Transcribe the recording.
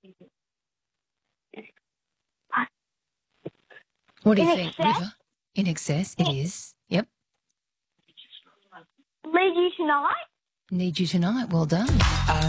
What do you In think, excess? River? In excess, it is. Yep. Lead you tonight? Need you tonight. Well done.